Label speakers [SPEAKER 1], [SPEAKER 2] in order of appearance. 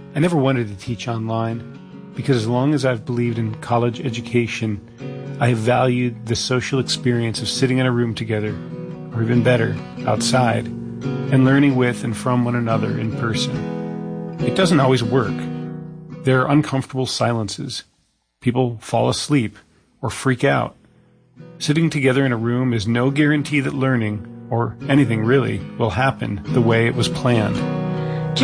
[SPEAKER 1] I never wanted to teach online because as long as I've believed in college education, I have valued the social experience of sitting in a room together, or even better, outside, and learning with and from one another in person. It doesn't always work. There are uncomfortable silences. People fall asleep or freak out. Sitting together in a room is no guarantee that learning, or anything really, will happen the way it was planned.